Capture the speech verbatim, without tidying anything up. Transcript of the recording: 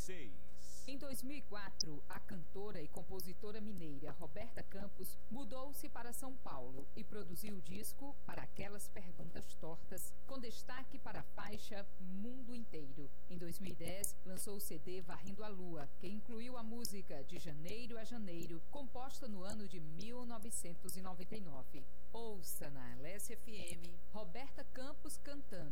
seis. Em dois mil e quatro, a cantora e compositora mineira Roberta Campos mudou-se para São Paulo e produziu o disco Para Aquelas Perguntas Tortas, com destaque para a faixa Mundo Inteiro. Em dois mil e dez, lançou o C D Varrendo a Lua, que incluiu a música De Janeiro a Janeiro, composta no ano de mil novecentos e noventa e nove. Ouça na Alessia F M, Roberta Campos cantando